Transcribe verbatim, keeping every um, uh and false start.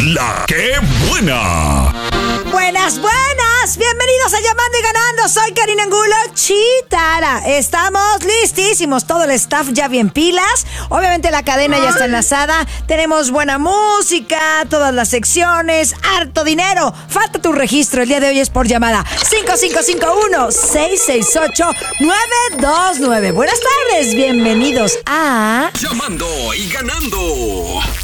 La que buena. Buenas, buenas. Bienvenidos a Llamando y Ganando. Soy Karina Angulo Chitara. Estamos listísimos. Todo el staff ya bien pilas. Obviamente la cadena ya está enlazada. Tenemos buena música, todas las secciones, harto dinero. Falta tu registro. El día de hoy es por llamada cinco cinco cinco uno, seis seis ocho, nueve dos nueve. Buenas tardes. Bienvenidos a Llamando y Ganando.